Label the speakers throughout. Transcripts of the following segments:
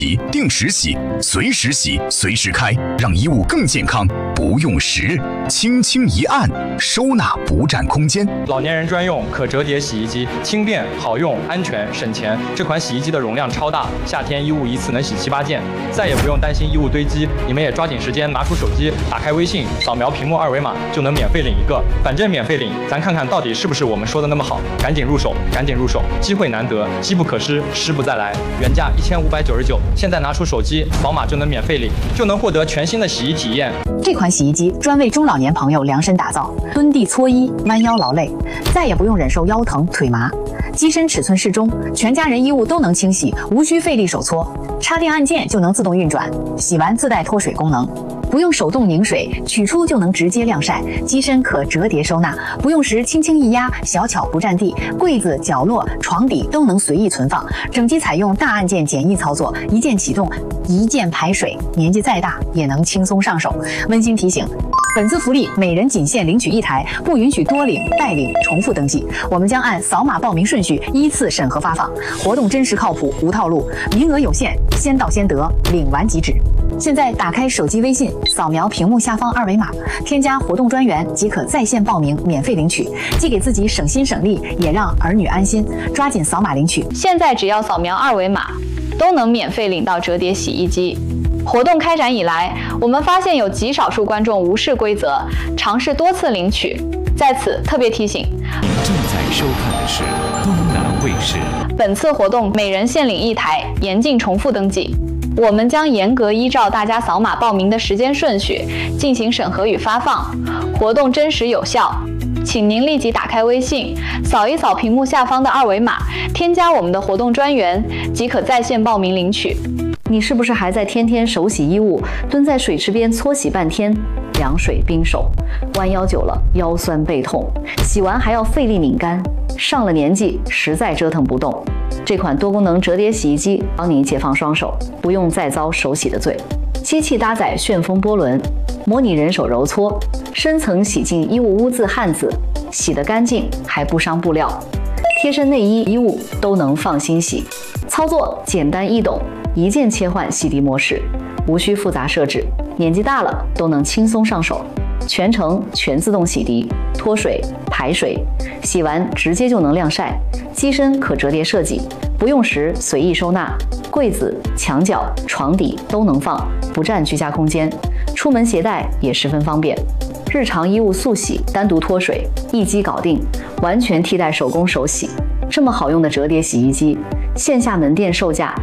Speaker 1: 定时洗，随时洗，随时开，让衣物更健康。不用时，轻轻一按，收纳不占空间。
Speaker 2: 老年人专用可折叠洗衣机，轻便好用，安全省钱。这款洗衣机的容量超大，夏天衣物一次能洗7、8件，再也不用担心衣物堆积。你们也抓紧时间拿出手机，打开微信，扫描屏幕2维码就能免费领一个。反正免费领，咱看看到底是不是我们说的那么好。赶紧入手，赶紧入手，机会难得，机不可失，失不再来。原价1599，现在拿出手机扫码就能免费领，就能获得全新的洗衣体验。
Speaker 3: 这款洗衣机专为中老年朋友量身打造，蹲地搓衣，弯腰劳累，再也不用忍受腰疼腿麻。机身尺寸适中，全家人衣物都能清洗，无需费力手搓，插电按键就能自动运转，洗完自带脱水功能。不用手动拧水，取出就能直接晾晒。机身可折叠收纳，不用时轻轻一压，小巧不占地，柜子、角落、床底都能随意存放。整机采用大按键简易操作，一键启动，一键排水，年纪再大也能轻松上手。温馨提醒。本次福利每人仅限领取1台，不允许多领、代领、重复登记。我们将按扫码报名顺序依次审核发放，活动真实靠谱，无套路，名额有限，先到先得，领完即止。现在打开手机微信，扫描屏幕下方2维码，添加活动专员即可在线报名，免费领取，既给自己省心省力，也让儿女安心。抓紧扫码领取！
Speaker 4: 现在只要扫描2维码，都能免费领到折叠洗衣机。活动开展以来，我们发现有极少数观众无视规则，尝试多次领取。在此特别提醒，
Speaker 5: 正在收看的是东南卫视。
Speaker 4: 本次活动每人限领1台，严禁重复登记。我们将严格依照大家扫码报名的时间顺序进行审核与发放，活动真实有效。请您立即打开微信，扫一扫屏幕下方的2维码，添加我们的活动专员，即可在线报名领取。
Speaker 6: 你是不是还在天天手洗衣物，蹲在水池边搓洗半天，凉水冰手，弯腰久了腰酸背痛，洗完还要费力拧干，上了年纪实在折腾不动。这款多功能折叠洗衣机帮你解放双手，不用再遭手洗的罪。机器搭载旋风波轮，模拟人手揉搓，深层洗净衣物污渍汗渍，洗得干净还不伤布料。贴身内衣衣物都能放心洗，操作简单易懂，一键切换洗涤模式，无需复杂设置，年纪大了都能轻松上手。全程全自动洗涤、脱水、排水，洗完直接就能晾晒。机身可折叠设计，不用时随意收纳，柜子、墙角、床底都能放，不占居家空间。出门携带也十分方便。日常衣物速洗，单独脱水，一机搞定，完全替代手工手洗。这么好用的折叠洗衣机，线下门店售价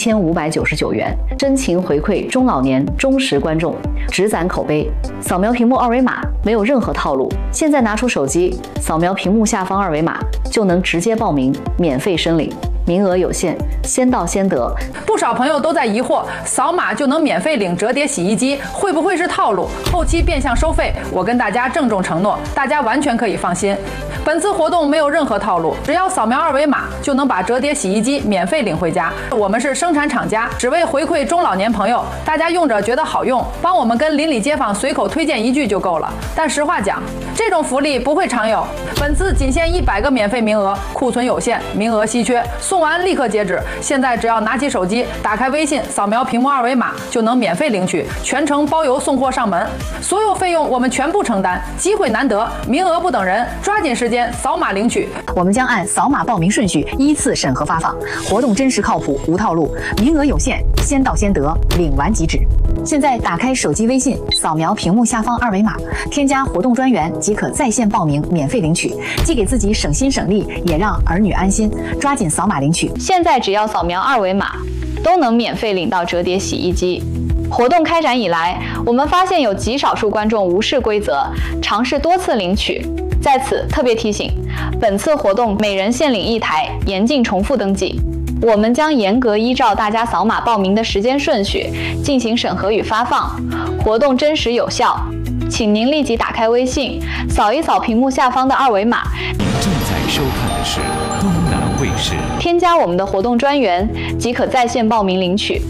Speaker 6: 1599元，真情回馈中老年忠实观众，只攒口碑。扫描屏幕2维码，没有任何套路。现在拿出手机，扫描屏幕下方2维码，就能直接报名，免费申领。名额有限，先到先得。
Speaker 7: 不少朋友都在疑惑，扫码就能免费领折叠洗衣机，会不会是套路？后期变相收费？我跟大家郑重承诺，大家完全可以放心。本次活动没有任何套路，只要扫描2维码就能把折叠洗衣机免费领回家。我们是生产厂家，只为回馈中老年朋友，大家用着觉得好用，帮我们跟邻里街坊随口推荐一句就够了。但实话讲，这种福利不会常有，本次仅限100个免费名额，库存有限，名额稀缺，送完立刻截止。现在只要拿起手机，打开微信，扫描屏幕2维码就能免费领取，全程包邮送货上门，所有费用我们全部承担。机会难得，名额不等人，抓紧时间扫码领取。
Speaker 3: 我们将按扫码报名顺序依次审核发放，活动真实靠谱，无套路，名额有限，先到先得，领完即止。现在打开手机微信，扫描屏幕下方2维码，添加活动专员即可在线报名，免费领取，既给自己省心省力，也让儿女安心。抓紧扫码领取！
Speaker 4: 现在只要扫描2维码，都能免费领到折叠洗衣机。活动开展以来，我们发现有极少数观众无视规则，尝试多次领取。在此特别提醒，本次活动每人限领1台，严禁重复登记。我们将严格依照大家扫码报名的时间顺序进行审核与发放，活动真实有效。请您立即打开微信，扫一扫屏幕下方的2维码。
Speaker 5: 正在收看的是东南卫视，
Speaker 4: 添加我们的活动专员即可在线报名领取。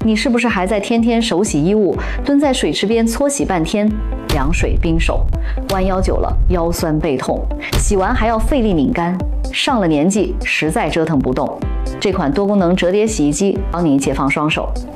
Speaker 6: 你是不是还在天天手洗衣物，蹲在水池边搓洗半天，凉水冰手，弯腰久了腰酸背痛，洗完还要费力拧干，上了年纪实在折腾不动。这款多功能折叠洗衣机帮你解放双手。